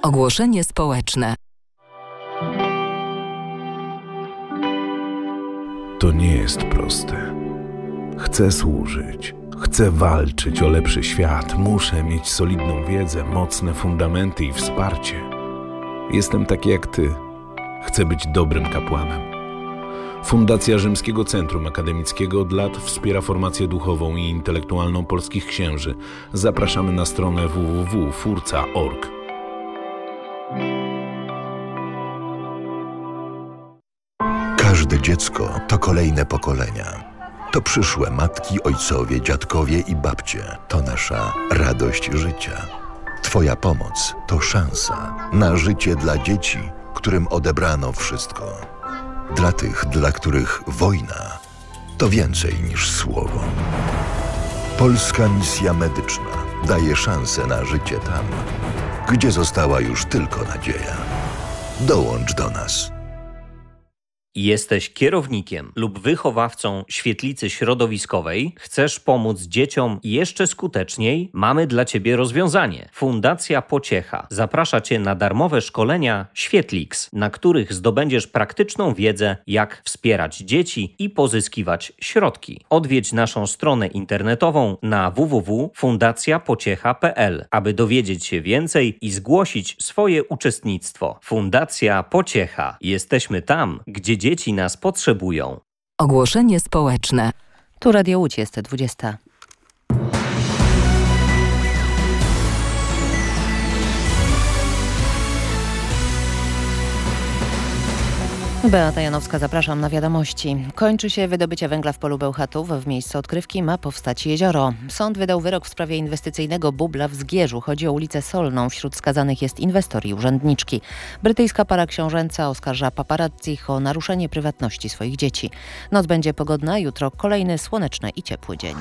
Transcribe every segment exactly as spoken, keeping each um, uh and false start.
Ogłoszenie społeczne. To nie jest proste. Chcę służyć, chcę walczyć o lepszy świat, muszę mieć solidną wiedzę, mocne fundamenty i wsparcie. Jestem taki jak ty. Chcę być dobrym kapłanem. Fundacja Rzymskiego Centrum Akademickiego od lat wspiera formację duchową i intelektualną polskich księży. Zapraszamy na stronę w w w kropka furca kropka org. Każde dziecko to kolejne pokolenia. To przyszłe matki, ojcowie, dziadkowie i babcie. To nasza radość życia. Twoja pomoc to szansa na życie dla dzieci, którym odebrano wszystko. Dla tych, dla których wojna to więcej niż słowo. Polska Misja Medyczna daje szansę na życie tam, gdzie została już tylko nadzieja. Dołącz do nas. Jesteś kierownikiem lub wychowawcą świetlicy środowiskowej? Chcesz pomóc dzieciom jeszcze skuteczniej? Mamy dla Ciebie rozwiązanie. Fundacja Pociecha zaprasza Cię na darmowe szkolenia Świetlix, na których zdobędziesz praktyczną wiedzę, jak wspierać dzieci i pozyskiwać środki. Odwiedź naszą stronę internetową na w w w kropka fundacja pociecha kropka p l, aby dowiedzieć się więcej i zgłosić swoje uczestnictwo. Fundacja Pociecha. Jesteśmy tam, gdzie dzieci nas potrzebują. Ogłoszenie społeczne. Tu Radio Łódź, jest dwudziesta. Beata Janowska, zapraszam na wiadomości. Kończy się wydobycie węgla w polu Bełchatów. W miejscu odkrywki ma powstać jezioro. Sąd wydał wyrok w sprawie inwestycyjnego bubla w Zgierzu. Chodzi o ulicę Solną. Wśród skazanych jest inwestor i urzędniczki. Brytyjska para książęca oskarża paparazzich o naruszenie prywatności swoich dzieci. Noc będzie pogodna, jutro kolejny słoneczny i ciepły dzień.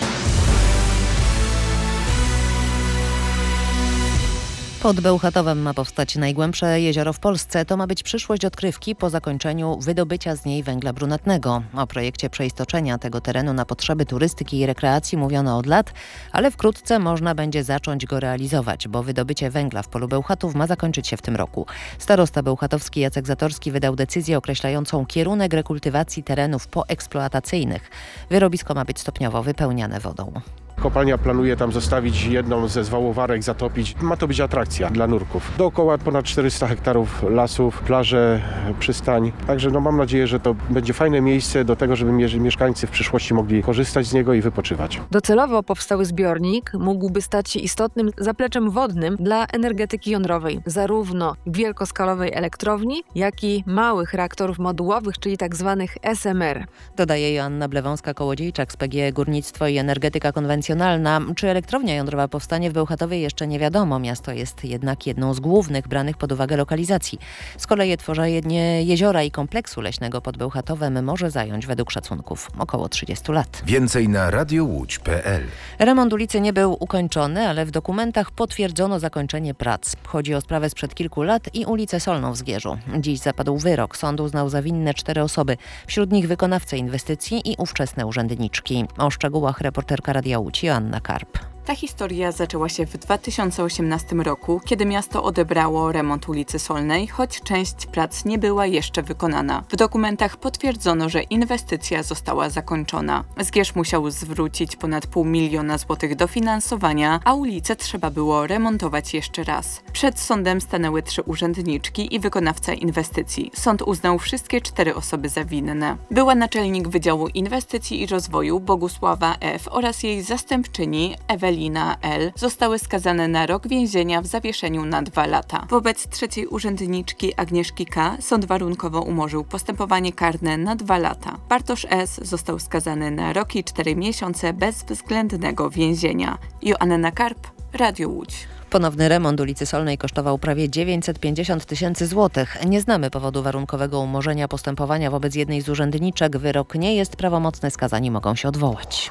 Pod Bełchatowem ma powstać najgłębsze jezioro w Polsce. To ma być przyszłość odkrywki po zakończeniu wydobycia z niej węgla brunatnego. O projekcie przeistoczenia tego terenu na potrzeby turystyki i rekreacji mówiono od lat, ale wkrótce można będzie zacząć go realizować, bo wydobycie węgla w polu Bełchatów ma zakończyć się w tym roku. Starosta bełchatowski Jacek Zatorski wydał decyzję określającą kierunek rekultywacji terenów poeksploatacyjnych. Wyrobisko ma być stopniowo wypełniane wodą. Kopalnia planuje tam zostawić jedną ze zwałowarek, zatopić. Ma to być atrakcja dla nurków. Dookoła ponad czterysta hektarów lasów, plaże, przystań. Także no, mam nadzieję, że to będzie fajne miejsce do tego, żeby mieszkańcy w przyszłości mogli korzystać z niego i wypoczywać. Docelowo powstały zbiornik mógłby stać się istotnym zapleczem wodnym dla energetyki jądrowej, zarówno wielkoskalowej elektrowni, jak i małych reaktorów modułowych, czyli tak zwanych S M R. Dodaje Joanna Blewąska-Kołodziejczak z P G E Górnictwo i Energetyka Konwencjonalna. Czy elektrownia jądrowa powstanie w Bełchatowie, jeszcze nie wiadomo. Miasto jest jednak jedną z głównych branych pod uwagę lokalizacji. Z kolei tworzenie jeziora i kompleksu leśnego pod Bełchatowem może zająć według szacunków około trzydziestu lat. Więcej na radiowódź kropka p l. Remont ulicy nie był ukończony, ale w dokumentach potwierdzono zakończenie prac. Chodzi o sprawę sprzed kilku lat i ulicę Solną w Zgierzu. Dziś zapadł wyrok. Sąd uznał za winne cztery osoby. Wśród nich wykonawcę inwestycji i ówczesne urzędniczki. O szczegółach reporterka Radia Łódź Joanna Karp. Ta historia zaczęła się w dwa tysiące osiemnastym roku, kiedy miasto odebrało remont ulicy Solnej, choć część prac nie była jeszcze wykonana. W dokumentach potwierdzono, że inwestycja została zakończona. Zgierz musiał zwrócić ponad pół miliona złotych dofinansowania, a ulicę trzeba było remontować jeszcze raz. Przed sądem stanęły trzy urzędniczki i wykonawca inwestycji. Sąd uznał wszystkie cztery osoby za winne. Była naczelnik Wydziału Inwestycji i Rozwoju Bogusława F. oraz jej zastępczyni Ewelina Lina L. zostały skazane na rok więzienia w zawieszeniu na dwa lata. Wobec trzeciej urzędniczki Agnieszki K. sąd warunkowo umorzył postępowanie karne na dwa lata. Bartosz S. został skazany na rok i cztery miesiące bezwzględnego więzienia. Joanna Karp, Radio Łódź. Ponowny remont ulicy Solnej kosztował prawie dziewięćset pięćdziesiąt tysięcy złotych. Nie znamy powodu warunkowego umorzenia postępowania wobec jednej z urzędniczek. Wyrok nie jest prawomocny, skazani mogą się odwołać.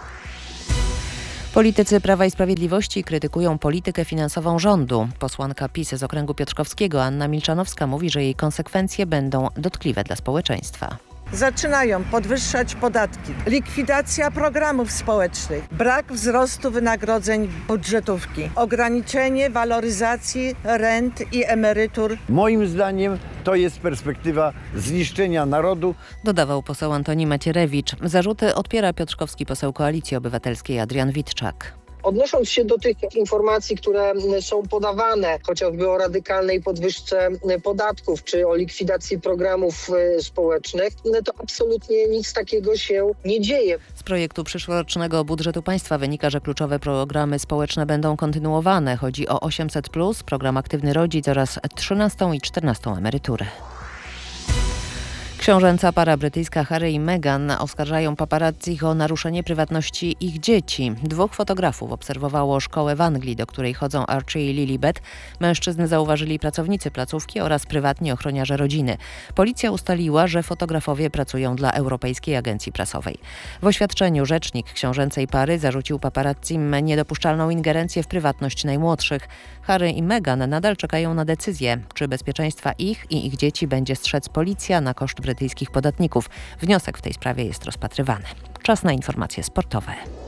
Politycy Prawa i Sprawiedliwości krytykują politykę finansową rządu. Posłanka PiS z okręgu piotrkowskiego Anna Milczanowska mówi, że jej konsekwencje będą dotkliwe dla społeczeństwa. zaczynają podwyższać podatki, likwidacja programów społecznych, brak wzrostu wynagrodzeń budżetówki, ograniczenie waloryzacji rent i emerytur. Moim zdaniem to jest perspektywa zniszczenia narodu. Dodawał poseł Antoni Macierewicz. Zarzuty odpiera piotrkowski poseł Koalicji Obywatelskiej Adrian Witczak. Odnosząc się do tych informacji, które są podawane, chociażby o radykalnej podwyżce podatków czy o likwidacji programów społecznych, to absolutnie nic takiego się nie dzieje. Z projektu przyszłorocznego budżetu państwa wynika, że kluczowe programy społeczne będą kontynuowane. Chodzi o osiemset plus, program Aktywny Rodzic oraz trzynastą i czternastą emeryturę. Książęca para brytyjska Harry i Meghan oskarżają paparazzich o naruszenie prywatności ich dzieci. Dwóch fotografów obserwowało szkołę w Anglii, do której chodzą Archie i Lilibet. Mężczyzn zauważyli pracownicy placówki oraz prywatni ochroniarze rodziny. Policja ustaliła, że fotografowie pracują dla Europejskiej Agencji Prasowej. W oświadczeniu rzecznik książęcej pary zarzucił paparazzim niedopuszczalną ingerencję w prywatność najmłodszych. Harry i Meghan nadal czekają na decyzję, czy bezpieczeństwa ich i ich dzieci będzie strzec policja na koszt brytyjskich podatników. Wniosek w tej sprawie jest rozpatrywany. Czas na informacje sportowe.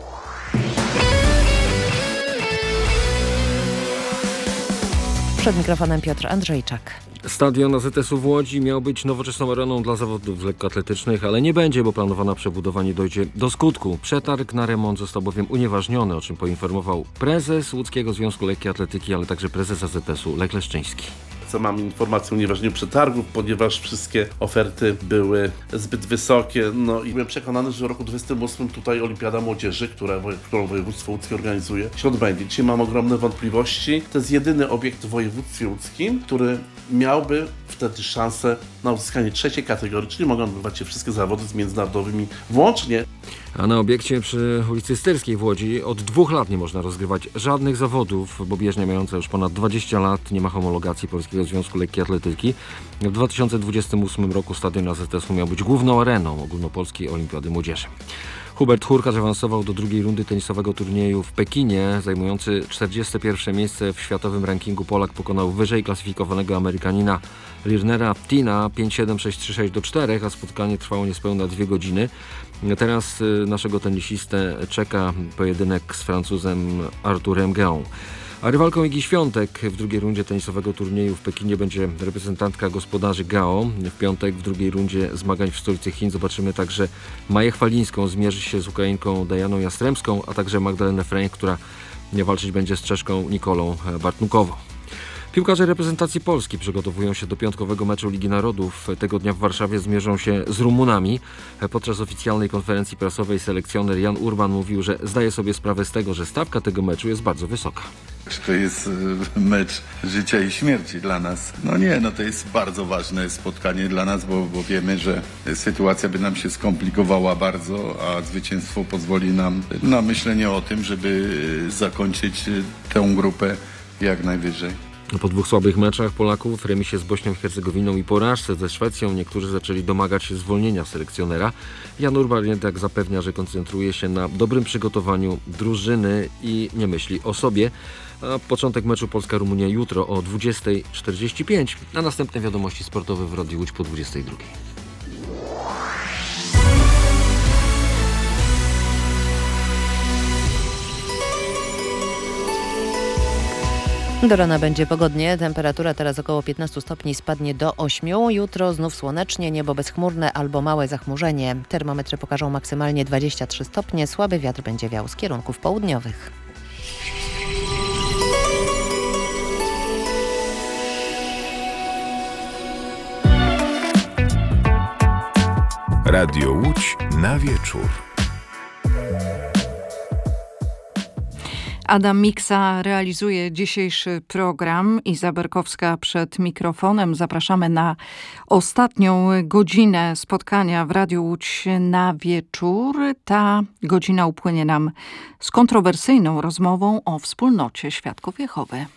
Przed mikrofonem Piotr Andrzejczak. Stadion A Z S-u w Łodzi miał być nowoczesną areną dla zawodów lekkoatletycznych, ale nie będzie, bo planowana przebudowa nie dojdzie do skutku. Przetarg na remont został bowiem unieważniony, o czym poinformował prezes Łódzkiego Związku Lekkiej Atletyki, ale także prezes A Z S-u Lech Leszczyński. Co mam informację o unieważnieniu przetargów, ponieważ wszystkie oferty były zbyt wysokie. No i byłem przekonany, że w roku dwudziestym ósmym tutaj Olimpiada Młodzieży, która, którą województwo łódzkie organizuje, się odbędzie. Dzisiaj mam ogromne wątpliwości. To jest jedyny obiekt w województwie łódzkim, który miałby wtedy szansę na uzyskanie trzeciej kategorii, czyli mogą odbywać się wszystkie zawody z międzynarodowymi włącznie. A na obiekcie przy ulicy Styrskiej w Łodzi od dwóch lat nie można rozgrywać żadnych zawodów, bo bieżnia mająca już ponad dwadzieścia lat nie ma homologacji Polskiego Związku Lekkiej Atletyki. W dwa tysiące dwudziestym ósmym roku stadion A Z S-u miał być główną areną ogólnopolskiej Olimpiady Młodzieży. Hubert Hurkacz awansował do drugiej rundy tenisowego turnieju w Pekinie. Zajmujący czterdzieste pierwsze miejsce w światowym rankingu Polak pokonał wyżej klasyfikowanego Amerykanina Lirnera Tina pięć siedem, sześć trzy, sześć do czterech, a spotkanie trwało niespełna dwie godziny. Teraz naszego tenisistę czeka pojedynek z Francuzem Arturem Geą. A rywalką Igi Świątek w drugiej rundzie tenisowego turnieju w Pekinie będzie reprezentantka gospodarzy Gao. W piątek w drugiej rundzie zmagań w stolicy Chin zobaczymy także Maję Chwalińską. Zmierzy się z Ukrainką Dajaną Jastrzębską, a także Magdalenę Fręch, która walczyć będzie z Czeszką Nikolą Bartnukową. Piłkarze reprezentacji Polski przygotowują się do piątkowego meczu Ligi Narodów. Tego dnia w Warszawie zmierzą się z Rumunami. Podczas oficjalnej konferencji prasowej selekcjoner Jan Urban mówił, że zdaje sobie sprawę z tego, że stawka tego meczu jest bardzo wysoka. Czy to jest mecz życia i śmierci dla nas? No nie, no to jest bardzo ważne spotkanie dla nas, bo, bo wiemy, że sytuacja by nam się skomplikowała bardzo, a zwycięstwo pozwoli nam na myślenie o tym, żeby zakończyć tę grupę jak najwyżej. Po dwóch słabych meczach Polaków, remisie z Bośnią i Hercegowinią i porażce ze Szwecją, niektórzy zaczęli domagać się zwolnienia selekcjonera. Jan Urban jednak zapewnia, że koncentruje się na dobrym przygotowaniu drużyny i nie myśli o sobie. A początek meczu Polska-Rumunia jutro o dwudziesta czterdzieści pięć, a następne wiadomości sportowe w Radiu Łódź po dwudziestej drugiej. Do rana będzie pogodnie, temperatura teraz około piętnaście stopni, spadnie do ośmiu. Jutro znów słonecznie, niebo bezchmurne albo małe zachmurzenie. Termometry pokażą maksymalnie dwadzieścia trzy stopnie, słaby wiatr będzie wiał z kierunków południowych. Radio Łódź na wieczór. Adam Miksa realizuje dzisiejszy program. Iza Berkowska przed mikrofonem. Zapraszamy na ostatnią godzinę spotkania w Radiu Łódź na wieczór. Ta godzina upłynie nam z kontrowersyjną rozmową o wspólnocie Świadków Jehowy.